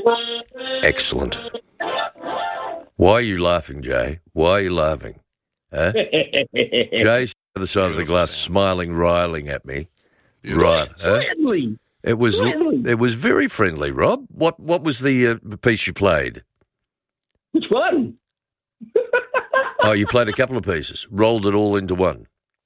Excellent. Why are you laughing, Jay? Why are you laughing? Huh? Jay's on the other side of the glass, smiling, riling at me. Right. Friendly. It was very friendly, Rob. What was the piece you played? Which one? Oh, you played a couple of pieces, rolled it all into one.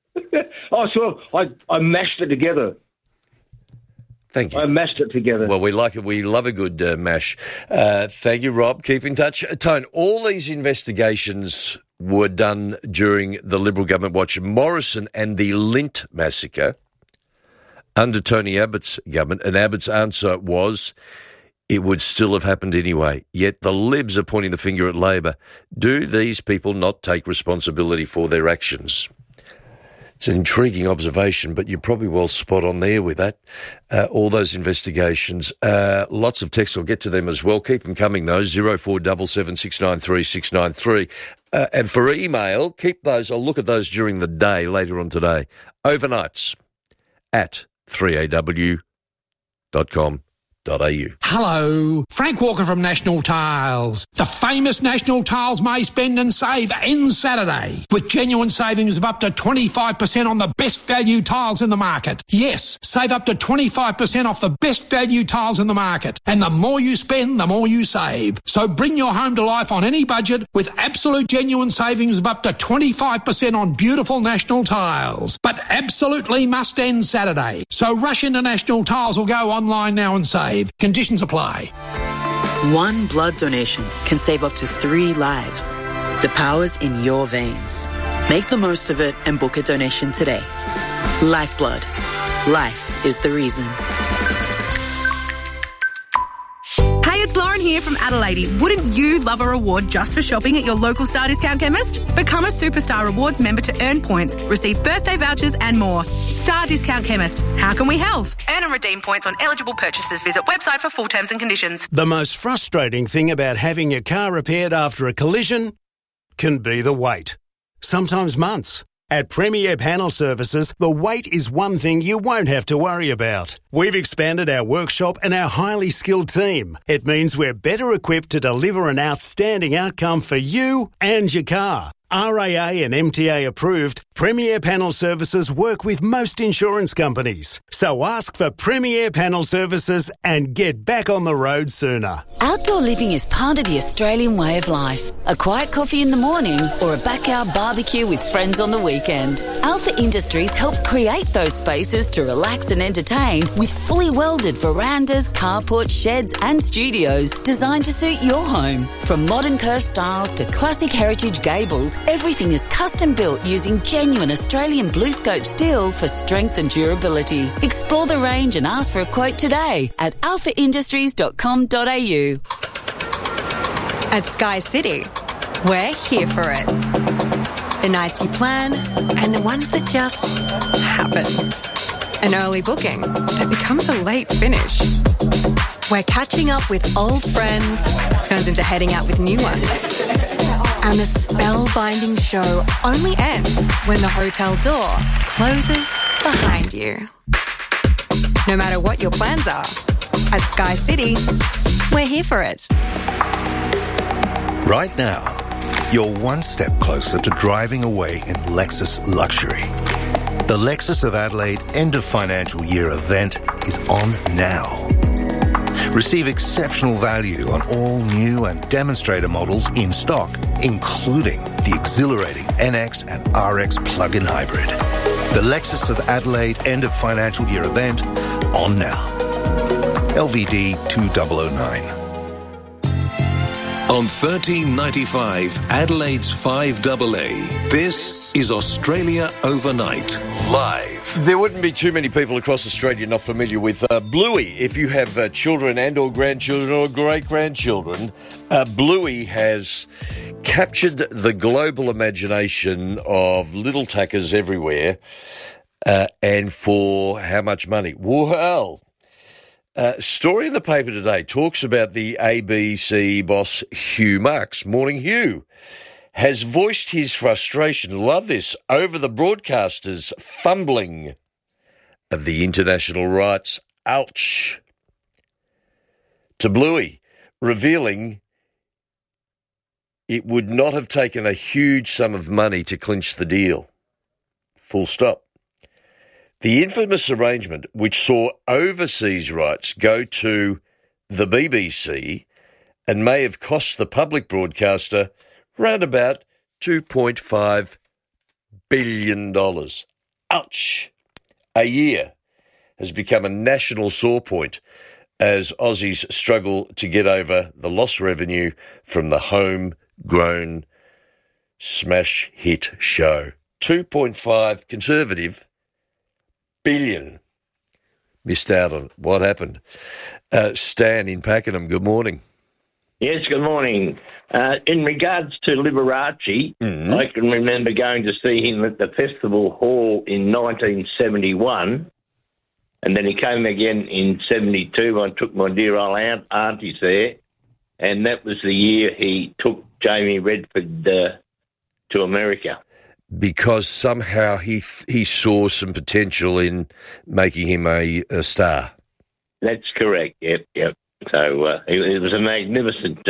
I mashed it together. Thank you. I mashed it together. Well, we like it. We love a good mash. Thank you, Rob. Keep in touch. Tone, all these investigations were done during the Liberal government watch. Morrison and the Lint massacre under Tony Abbott's government, and Abbott's answer was it would still have happened anyway. Yet the Libs are pointing the finger at Labor. Do these people not take responsibility for their actions? It's an intriguing observation, but you're probably well spot on there with that. All those investigations. Lots of texts. I'll get to them as well. Keep them coming, though. 0477 693 693. And for email, keep those. I'll look at those during the day, later on today. Overnights at 3aw.com.au. Hello, Frank Walker from National Tiles. The famous National Tiles May Spend and Save ends Saturday with genuine savings of up to 25% on the best value tiles in the market. Yes, save up to 25% off the best value tiles in the market. And the more you spend, the more you save. So bring your home to life on any budget with absolute genuine savings of up to 25% on beautiful National Tiles. But absolutely must end Saturday. So rush into National Tiles or go online now and save. Conditions apply. One blood donation can save up to 3 lives. The power's in your veins. Make the most of it and book a donation today. Lifeblood. Life is the reason. Hey, it's Lauren here from Adelaide. Wouldn't you love a reward just for shopping at your local Star Discount chemist? Become a Superstar Rewards member to earn points, receive birthday vouchers and more. Star Discount Chemist. How can we help? Earn and redeem points on eligible purchases. Visit website for full terms and conditions. The most frustrating thing about having your car repaired after a collision can be the wait. Sometimes months. At Premier Panel Services, the wait is one thing you won't have to worry about. We've expanded our workshop and our highly skilled team. It means we're better equipped to deliver an outstanding outcome for you and your car. RAA and MTA approved, Premier Panel Services work with most insurance companies. So ask for Premier Panel Services and get back on the road sooner. Outdoor living is part of the Australian way of life. A quiet coffee in the morning or a backyard barbecue with friends on the weekend. Alpha Industries helps create those spaces to relax and entertain with fully welded verandas, carports, sheds and studios designed to suit your home. From modern curved styles to classic heritage gables, everything is custom built using genuine Australian BlueScope steel for strength and durability. Explore the range and ask for a quote today at alphaindustries.com.au. At Sky City, we're here for it. The nights you plan and the ones that just happen. An early booking that becomes a late finish. Where catching up with old friends turns into heading out with new ones. And the spellbinding show only ends when the hotel door closes behind you. No matter what your plans are, at Sky City, we're here for it. Right now, you're one step closer to driving away in Lexus luxury. The Lexus of Adelaide end of financial year event is on now. Receive exceptional value on all new and demonstrator models in stock, including the exhilarating NX and RX plug-in hybrid. The Lexus of Adelaide end of financial year event on now. LVD 2009. On 1395 Adelaide's 5AA, this is Australia Overnight, live. There wouldn't be too many people across Australia not familiar with Bluey. If you have children and or grandchildren or great-grandchildren, Bluey has captured the global imagination of little tackers everywhere. And for how much money? Well, story in the paper today talks about the ABC boss Hugh Marks. Morning, Hugh. Has voiced his frustration, love this, over the broadcasters' fumbling of the international rights. Ouch. To Bluey, revealing it would not have taken a huge sum of money to clinch the deal. Full stop. The infamous arrangement, which saw overseas rights go to the BBC and may have cost the public broadcaster round about $2.5 billion. Ouch! A year has become a national sore point as Aussies struggle to get over the lost revenue from the homegrown smash hit show. 2.5 conservative billion. Missed out on what happened. Stan in Pakenham, good morning. Yes, good morning. In regards to Liberace, I can remember going to see him at the Festival Hall in 1971, and then he came again in 72. I took my dear old aunties there, and that was the year he took Jamie Redford to America. Because somehow he saw some potential in making him a star. That's correct, yep. So it was a magnificent,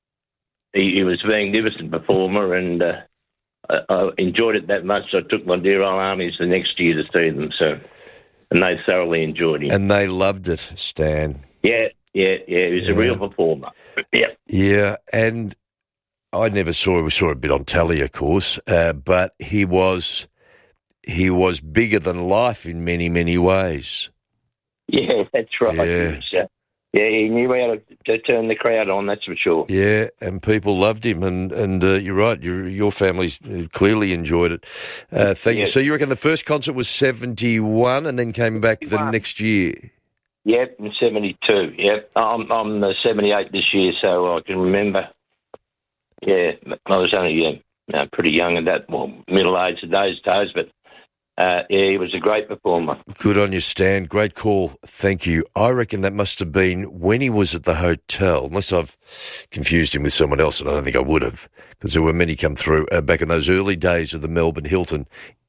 he was a magnificent performer, and I enjoyed it that much. So I took my dear old aunties the next year to see them, and they thoroughly enjoyed him. And they loved it, Stan. Yeah, he was a real performer. Yeah, and I never saw. We saw a bit on telly, of course, but he was bigger than life in many, many ways. Yeah, that's right. Yeah, he knew how to turn the crowd on. That's for sure. Yeah, and people loved him, and you're right. Your family's clearly enjoyed it. Thank you. So you reckon the first concert was 71, and then came back the next year? Yep, in 72. Yep, I'm 78 this year, so I can remember. Yeah, I was only pretty young at that, middle age of those days, but he was a great performer. Good on you, Stan. Great call. Thank you. I reckon that must have been when he was at the hotel, unless I've confused him with someone else, and I don't think I would have, because there were many come through back in those early days of the Melbourne Hilton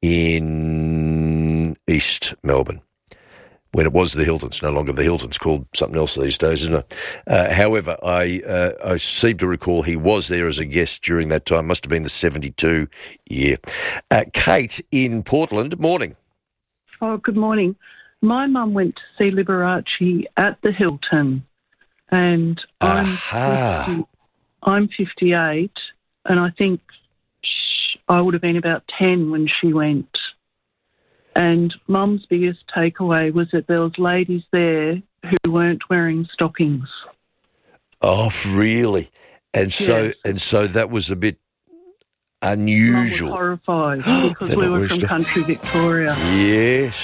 in East Melbourne. When it was the Hilton, it's no longer the Hilton. It's called something else these days, isn't it? However, I seem to recall he was there as a guest during that time. Must have been the 72 year. Kate in Portland, morning. Oh, good morning. My mum went to see Liberace at the Hilton, and I'm 58, and I think I would have been about 10 when she went. And Mum's biggest takeaway was that there was ladies there who weren't wearing stockings. Oh, really? And so that was a bit unusual. Mum was horrified because we were from country Victoria. Yes.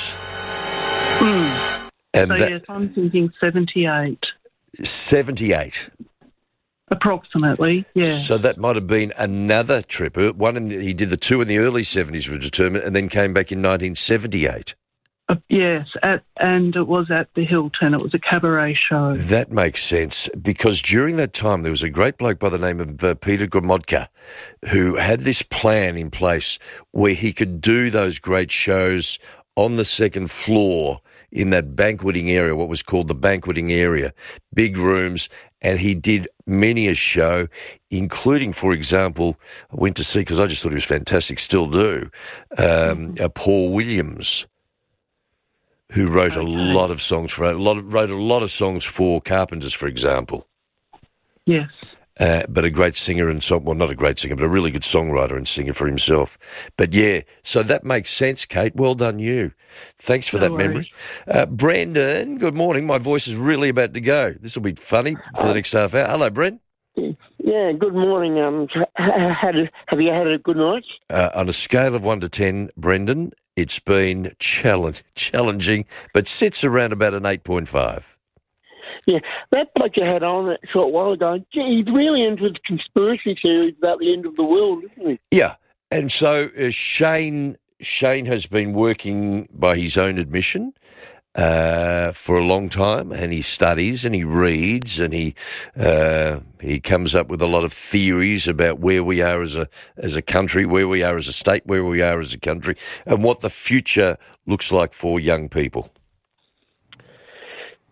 And yes, I'm thinking 78. 78. Approximately, yeah. So that might have been another trip. He did the two in the early 70s, were determined, and then came back in 1978. Yes, and it was at the Hilton. It was a cabaret show. That makes sense, because during that time there was a great bloke by the name of Peter Gromodka who had this plan in place where he could do those great shows on the second floor in that banqueting area, what was called the banqueting area, big rooms, and he did many a show, including, for example, I went to see, because I just thought he was fantastic, still do, Paul Williams, who wrote a lot of songs wrote a lot of songs for Carpenters, for example. Yes. But a great singer and not a great singer, but a really good songwriter and singer for himself. But yeah, so that makes sense, Kate. Well done, you. Thanks for that memory. Brendan, good morning. My voice is really about to go. This will be funny for the next half hour. Hello, Brent. Yeah, good morning. Have you had a good night? On a scale of 1 to 10, Brendan, it's been challenging, but sits around about an 8.5. Yeah, that bloke you had on a short while ago, he's really into the conspiracy theories about the end of the world, isn't he? Yeah, and so Shane has been working by his own admission for a long time, and he studies and he reads and he comes up with a lot of theories about where we are as a country, where we are as a state, where we are as a country, and what the future looks like for young people.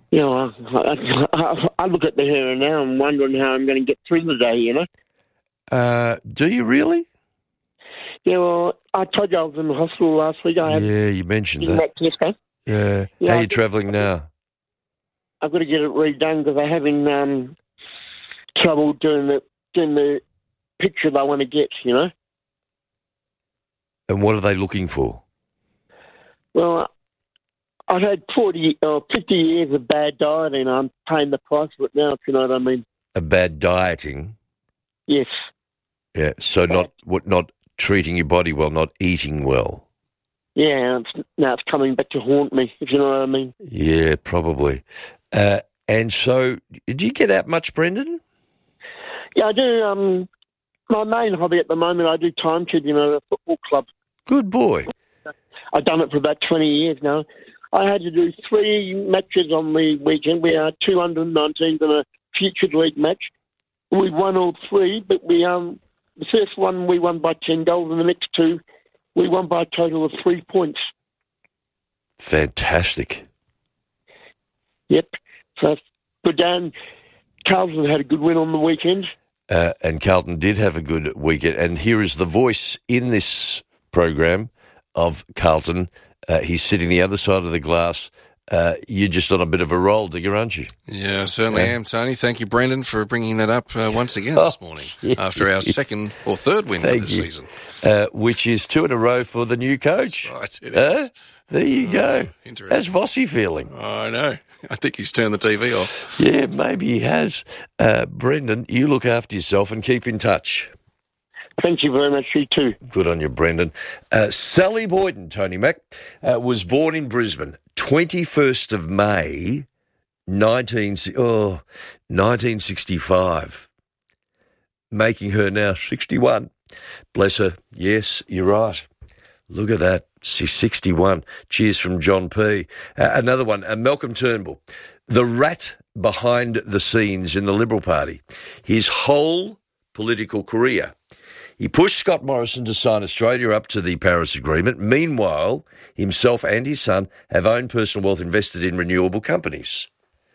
You know, I look at the here and now and wondering how I'm going to get through the day, you know. Do you really? Yeah, well, I told you I was in the hospital last week. You mentioned that. Yeah. How are you travelling now? I've got to get it redone because I'm having trouble doing the picture they want to get, you know. And what are they looking for? Well, I've had 50 years of bad dieting. I'm paying the price for it now, if you know what I mean. A bad dieting? Yes. Yeah, so not treating your body well, not eating well. Yeah, now it's coming back to haunt me, if you know what I mean. Yeah, probably. And so, do you get out much, Brendan? Yeah, I do. My main hobby at the moment, I do time tuning at a football club. Good boy. I've done it for about 20 years now. I had to do 3 matches on the weekend. We are 219 in a Future League match. We won all 3, but the first one we won by 10 goals, and the next 2 we won by a total of 3 points. Fantastic. Yep. So good down. Carlton had a good win on the weekend. And Carlton did have a good weekend. And here is the voice in this program of Carlton. He's sitting the other side of the glass. You're just on a bit of a roll, Digger, aren't you? Yeah, I certainly am, Tony. Thank you, Brendan, for bringing that up once again this morning after our second or third win of the season. Which is 2 in a row for the new coach. That's right, it is. There you go. Interesting. How's Vossi feeling? Oh, I know. I think he's turned the TV off. Yeah, maybe he has. Brendan, you look after yourself and keep in touch. Thank you very much, you too. Good on you, Brendan. Sally Boyden, Tony Mac, was born in Brisbane, 21st of May, 1965, making her now 61. Bless her. Yes, you're right. Look at that. She's 61. Cheers from John P. Another one, Malcolm Turnbull, the rat behind the scenes in the Liberal Party. His whole political career. He pushed Scott Morrison to sign Australia up to the Paris Agreement. Meanwhile, himself and his son have owned personal wealth invested in renewable companies.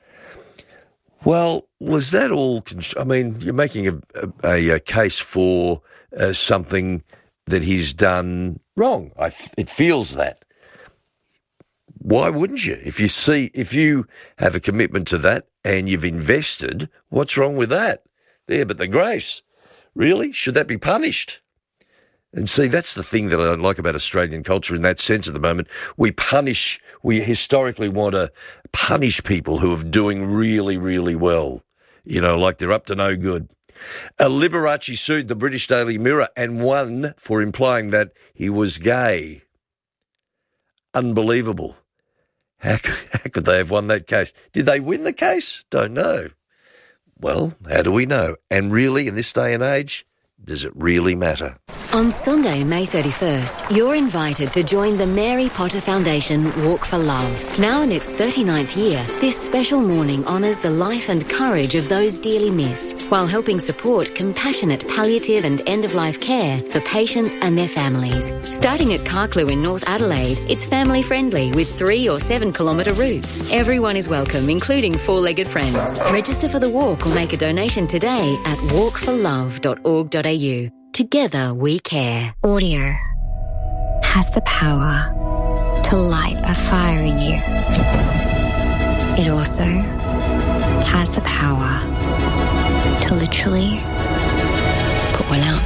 Well, was that all? I mean, you're making a case for something that he's done wrong. It feels that. Why wouldn't you? If you have a commitment to that and you've invested, what's wrong with that? There, but the grace. Really? Should that be punished? And see, that's the thing that I don't like about Australian culture in that sense at the moment. We historically want to punish people who are doing really, really well. You know, like they're up to no good. Liberace sued the British Daily Mirror and won for implying that he was gay. Unbelievable. How could they have won that case? Did they win the case? Don't know. Well, how do we know? And really, in this day and age, does it really matter? On Sunday, May 31st, you're invited to join the Mary Potter Foundation Walk for Love. Now in its 39th year, this special morning honours the life and courage of those dearly missed, while helping support compassionate palliative and end-of-life care for patients and their families. Starting at Carclew in North Adelaide, it's family-friendly with 3 or 7 kilometre routes. Everyone is welcome, including four-legged friends. Register for the walk or make a donation today at walkforlove.org.au. Together we care. Audio has the power to light a fire in you. It also has the power to literally put one out.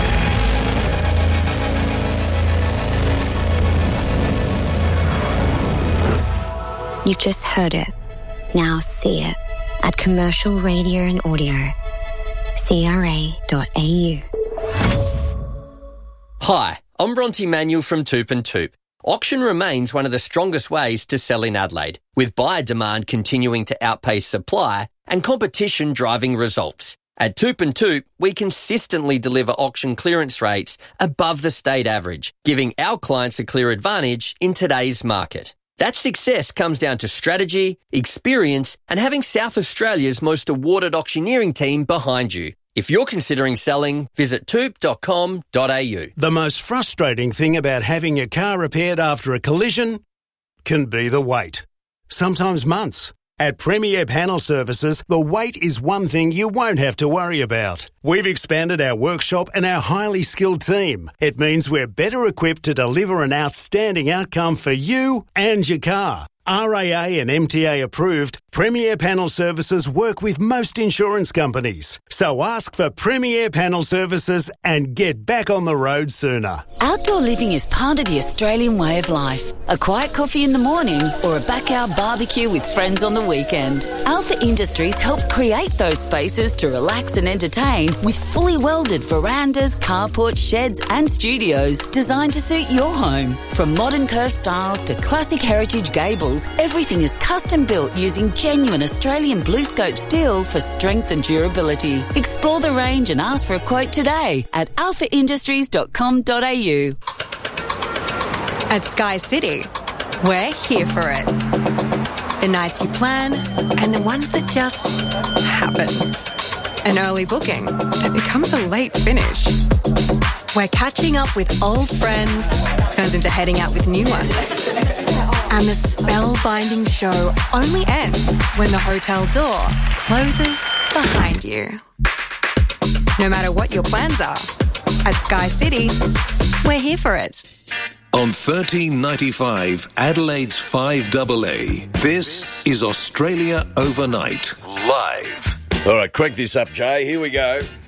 You've just heard it. Now see it at Commercial Radio and Audio. CRA.au. Hi, I'm Bronte Manuel from Toop and Toop. Auction remains one of the strongest ways to sell in Adelaide, with buyer demand continuing to outpace supply and competition driving results. At Toop and Toop, we consistently deliver auction clearance rates above the state average, giving our clients a clear advantage in today's market. That success comes down to strategy, experience, and having South Australia's most awarded auctioneering team behind you. If you're considering selling, visit toop.com.au. The most frustrating thing about having your car repaired after a collision can be the wait. Sometimes months. At Premier Panel Services, the wait is one thing you won't have to worry about. We've expanded our workshop and our highly skilled team. It means we're better equipped to deliver an outstanding outcome for you and your car. RAA and MTA approved, Premier Panel Services work with most insurance companies. So ask for Premier Panel Services and get back on the road sooner. Outdoor living is part of the Australian way of life. A quiet coffee in the morning or a backyard barbecue with friends on the weekend. Alpha Industries helps create those spaces to relax and entertain with fully welded verandas, carports, sheds and studios designed to suit your home. From modern curved styles to classic heritage gables, everything is custom built using genuine Australian BlueScope steel for strength and durability. Explore the range and ask for a quote today at alphaindustries.com.au. At Sky City, we're here for it. The nights you plan and the ones that just happen. An early booking that becomes a late finish. Where catching up with old friends turns into heading out with new ones. And the spellbinding show only ends when the hotel door closes behind you. No matter what your plans are, at Sky City, we're here for it. On 1395 Adelaide's 5AA, this is Australia Overnight, live. All right, crank this up, Jay. Here we go.